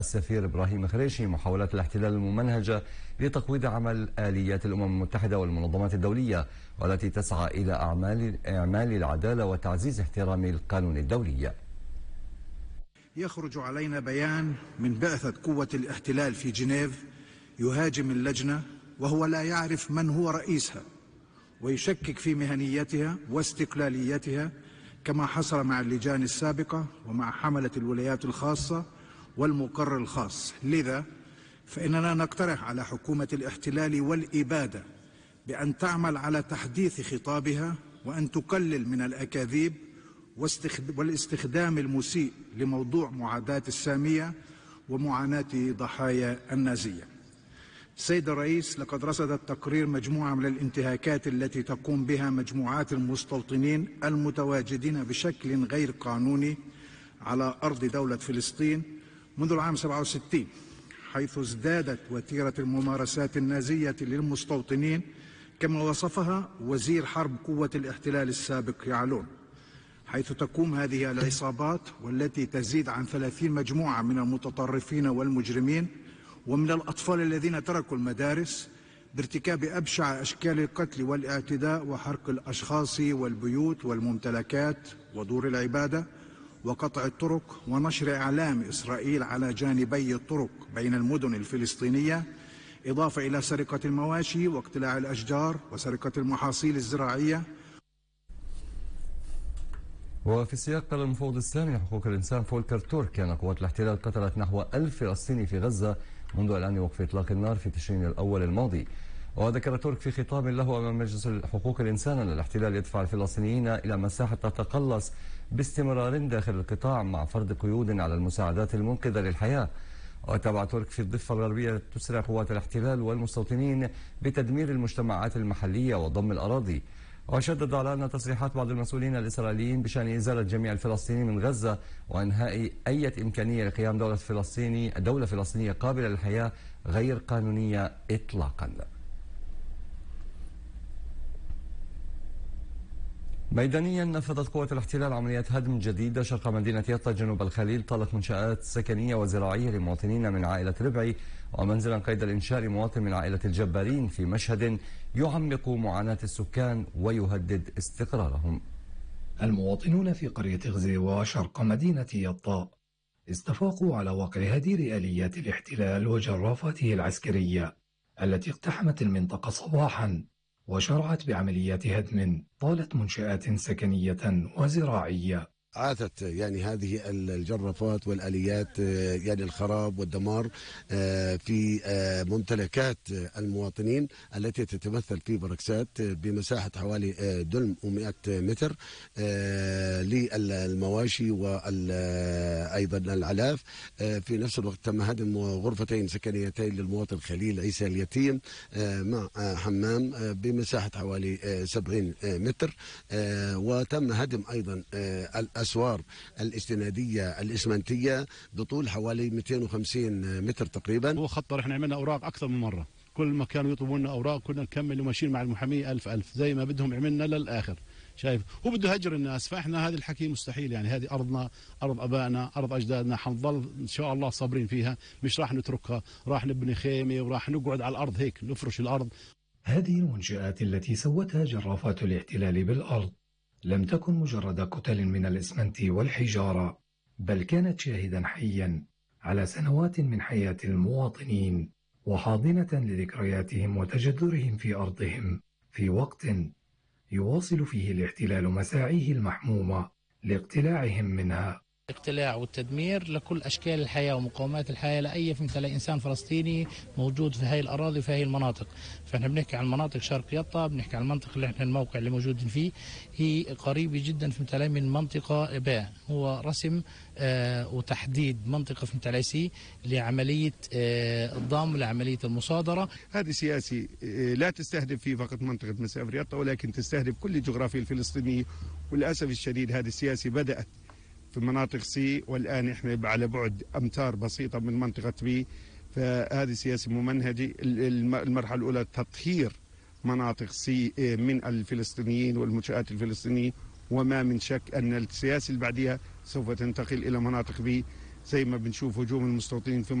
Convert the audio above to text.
السفير إبراهيم خريشي محاولات الاحتلال الممنهجة لتقويض عمل آليات الأمم المتحدة والمنظمات الدولية، والتي تسعى إلى إعمال العدالة وتعزيز احترام القانون الدولي. يخرج علينا بيان من بعثة قوة الاحتلال في جنيف يهاجم اللجنة وهو لا يعرف من هو رئيسها، ويشكك في مهنيتها واستقلاليتها، كما حصل مع اللجان السابقة ومع حملة الولايات الخاصة والمقرر الخاص. لذا فإننا نقترح على حكومة الاحتلال والإبادة بأن تعمل على تحديث خطابها، وأن تقلل من الأكاذيب والاستخدام المسيء لموضوع معاداة السامية ومعاناة ضحايا النازية. سيد الرئيس، لقد رصد التقرير مجموعة من الانتهاكات التي تقوم بها مجموعات المستوطنين المتواجدين بشكل غير قانوني على أرض دولة فلسطين منذ العام 67، حيث ازدادت وتيرة الممارسات النازية للمستوطنين كما وصفها وزير حرب قوة الاحتلال السابق يعلون، حيث تقوم هذه العصابات والتي تزيد عن 30 مجموعة من المتطرفين والمجرمين ومن الأطفال الذين تركوا المدارس بارتكاب أبشع أشكال القتل والاعتداء وحرق الأشخاص والبيوت والممتلكات ودور العبادة وقطع الطرق ونشر إعلام إسرائيل على جانبي الطرق بين المدن الفلسطينية، إضافة إلى سرقة المواشي واقتلاع الأشجار وسرقة المحاصيل الزراعية. وفي السياق، قال المفوض السامي لحقوق الإنسان فولكر تورك أن قوات الاحتلال قتلت نحو 1000 فلسطيني في غزة منذ إعلان وقف إطلاق النار في تشرين الأول الماضي. وذكر تورك في خطاب له أمام مجلس حقوق الإنسان أن الاحتلال يدفع الفلسطينيين إلى مساحة تتقلص باستمرار داخل القطاع، مع فرض قيود على المساعدات المنقذة للحياة. وتابع ترك في الضفة الغربية تسرع قوات الاحتلال والمستوطنين بتدمير المجتمعات المحلية وضم الأراضي. وشدد على أن تصريحات بعض المسؤولين الإسرائيليين بشأن إزالة جميع الفلسطينيين من غزة وإنهاء أي إمكانية لقيام دولة فلسطينية قابلة للحياة غير قانونية إطلاقا. ميدانيا، نفذت قوات الاحتلال عمليات هدم جديدة شرق مدينة يطا جنوب الخليل، طالت منشآت سكنية وزراعية لمواطنين من عائلة ربعي، ومنزلا قيد الإنشاء لمواطن من عائلة الجبارين، في مشهد يعمق معاناة السكان ويهدد استقرارهم. المواطنون في قرية غزيوة شرق مدينة يطا استفاقوا على واقع هدير آليات الاحتلال وجرافاته العسكرية التي اقتحمت المنطقة صباحا وشرعت بعمليات هدم طالت منشآت سكنية وزراعية. عاتت هذه الجرافات والآليات الخراب والدمار في ممتلكات المواطنين التي تتمثل في بركسات بمساحة حوالي دلم و100 متر للمواشي وأيضا العلاف. في نفس الوقت تم هدم غرفتين سكنيتين للمواطن خليل عيسى اليتيم مع حمام بمساحة حوالي 70 متر. وتم هدم أيضا الأسوار الاستنادية الإسمنتية بطول حوالي 250 متر تقريبا. هو خطر، احنا عملنا أوراق أكثر من مرة، كل ما كانوا يطلبوا لنا أوراق كنا نكمل وماشيين مع المحامي ألف زي ما بدهم، عملنا للآخر. شايف هو بده هجر الناس، فاحنا هذا الحكي مستحيل، هذه أرضنا، أرض أبائنا، أرض أجدادنا، حنظل إن شاء الله صابرين فيها، مش راح نتركها، راح نبني خيمة وراح نقعد على الأرض هيك نفرش الأرض. هذه المنشآت التي سوتها جرافات الاحتلال بالأرض لم تكن مجرد كتل من الإسمنت والحجارة، بل كانت شاهدا حيا على سنوات من حياة المواطنين وحاضنة لذكرياتهم وتجذرهم في أرضهم في وقت يواصل فيه الاحتلال مساعيه المحمومة لاقتلاعهم منها. الاقتلاع والتدمير لكل أشكال الحياة ومقومات الحياة لأي إنسان فلسطيني موجود في هاي الأراضي وفي هاي المناطق. فإحنا بنحكي عن مناطق شرق يطا، بنحكي عن المنطقة اللي إحنا الموقع اللي موجودين فيه هي قريبة جدا من منطقة باء، هو رسم وتحديد منطقة في سي لعملية الضم لعملية المصادرة. هذه سياسي لا تستهدف فيه فقط منطقة مسافر يطا، ولكن تستهدف كل الجغرافيا الفلسطينية. وللأسف الشديد هذه السياسة بدأت في مناطق سي، والآن احنا على بعد أمتار بسيطة من منطقة بي. فهذه سياسة ممنهجة. المرحلة الأولى تطهير مناطق سي من الفلسطينيين والمنشآت الفلسطينية، وما من شك أن السياسة اللي بعدها سوف تنتقل إلى مناطق بي زي ما بنشوف هجوم المستوطنين في